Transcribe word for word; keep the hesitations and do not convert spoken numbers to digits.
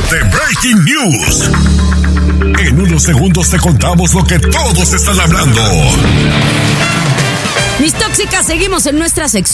de Breaking News. En unos segundos te contamos lo que todos están hablando. Mis tóxicas, seguimos en nuestra sección.